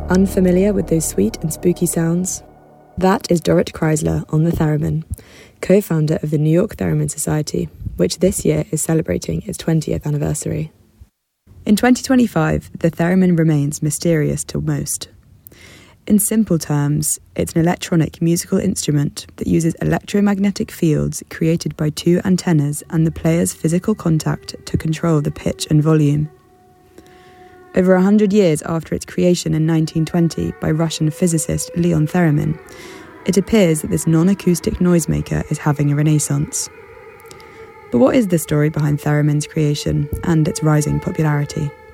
Unfamiliar with those sweet and spooky sounds? That is Dorrit Chrysler on the theremin, co-founder of the New York Theremin Society, which this year is celebrating its 20th anniversary. In 2025, the theremin remains mysterious to most. In simple terms, it's an electronic musical instrument that uses electromagnetic fields created by two antennas and the player's physical contact to control the pitch and volume. Over 100 years after its creation in 1920 by Russian physicist Leon Theremin, it appears that this non-acoustic noisemaker is having a renaissance. But what is the story behind theremin's creation and its rising popularity?